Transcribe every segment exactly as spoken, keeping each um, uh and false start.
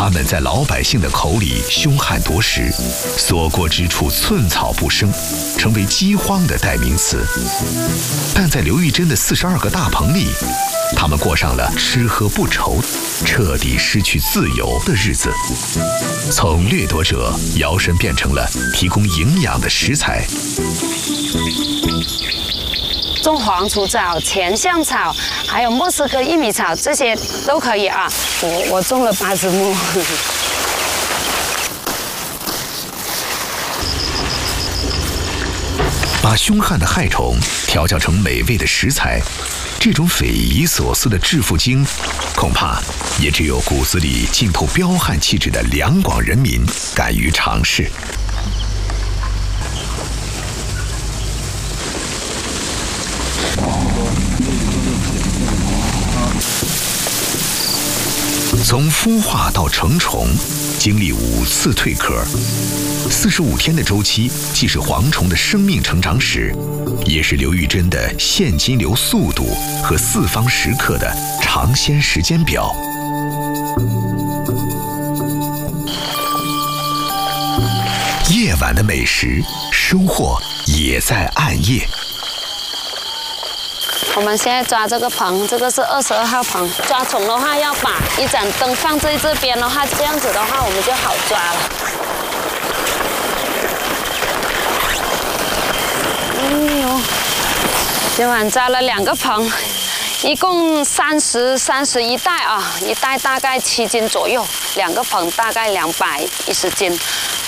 他们在老百姓的口里凶悍夺食，所过之处寸草不生，成为饥荒的代名词。但在刘玉珍的四十二个大棚里，他们过上了吃喝不愁、彻底失去自由的日子。从掠夺者摇身变成了提供营养的食材。 种黄鼠草、甜香草，还有莫斯科薏米草，这些都可以啊。我我种了八十亩。 把凶悍的害虫调教成美味的食材，这种匪夷所思的致富经，恐怕也只有骨子里浸透彪悍气质的两广人民敢于尝试。从孵化到成虫，经历五次蜕壳，四十五天的周期，既是蝗虫的生命成长史，也是刘玉珍的现金流速度和四方时刻的尝鲜时间表。夜晚的美食收获也在暗夜。 我们现在抓这个棚，这个是二十二号棚。抓虫的话，要把一盏灯放在这边的话，这样子的话，我们就好抓了。哎呦，今晚抓了两个棚，一共三十三十一袋啊，一袋大概七斤左右，两个棚大概两百一十斤。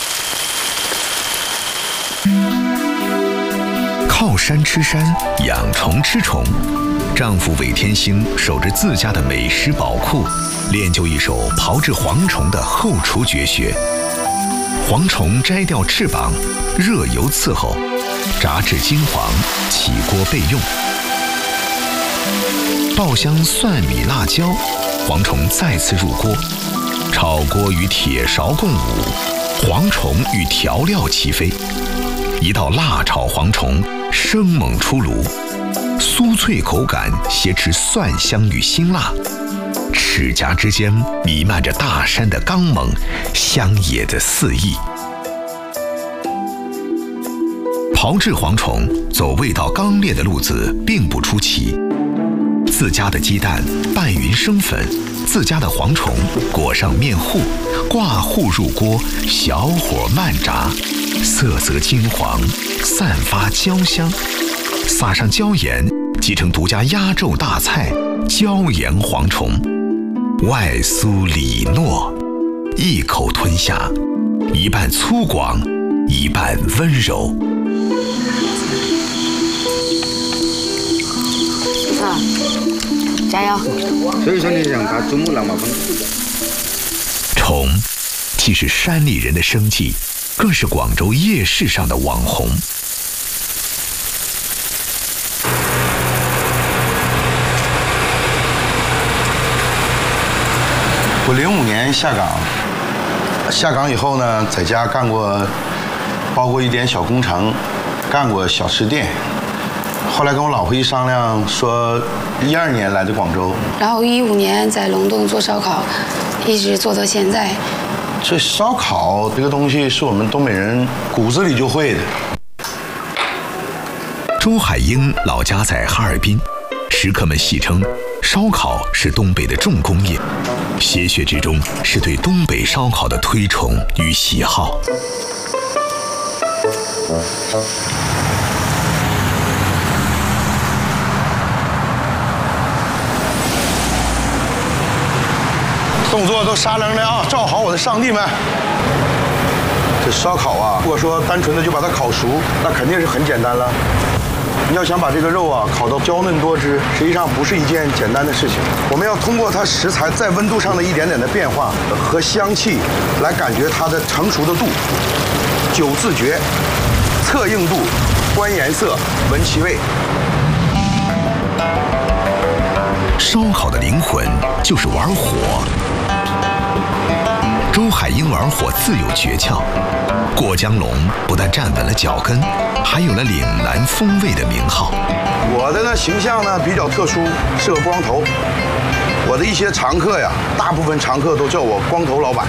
靠山吃山，养虫吃虫。丈夫韦天兴守着自家的美食宝库，练就一手炮制蝗虫的后厨绝学。蝗虫摘掉翅膀，热油伺候，炸至金黄，起锅备用。爆香蒜米辣椒，蝗虫再次入锅，炒锅与铁勺共舞，蝗虫与调料齐飞。一道辣炒蝗虫生猛出炉，酥脆口感挟持蒜香与辛辣，齿颊之间弥漫着大山的刚猛，乡野的肆意。炮制蝗虫走味道刚烈的路子并不出奇，自家的鸡蛋拌匀生粉，自家的蝗虫裹上面糊，挂糊入锅，小火慢炸，色泽金黄，散发焦香，撒上椒盐，即成独家压轴大菜椒盐蝗虫，外酥里糯，一口吞下，一半粗犷，一半温柔。 啊，加油！ 所以说你想把珠穆朗玛峰， 虫既是山里人的生计，更是广州夜市上的网红。 我零五年下岗，下岗以后呢，在家干过，包括一点小工程，干过小吃店。后来跟我老婆一商量，说一二年来的广州， 然后一五年在龙洞做烧烤，一直做到现在。 这烧烤这个东西是我们东北人骨子里就会的。 周海英老家在哈尔滨，食客们戏称烧烤是东北的重工业，血血之中是对东北烧烤的推崇与喜好。 动作都沙楞的啊，照好我的上帝们。这烧烤啊，如果说单纯的就把它烤熟，那肯定是很简单了。你要想把这个肉啊烤到娇嫩多汁，实际上不是一件简单的事情。我们要通过它食材在温度上的一点点的变化和香气，来感觉它的成熟的度。九字诀：测硬度、观颜色、闻其味。 烧烤的灵魂就是玩火。周海英玩火自有诀窍，过江龙不但站稳了脚跟，还有了岭南风味的名号。 我的呢形象呢比较特殊，是个光头。我的一些常客呀，大部分常客都叫我光头老板。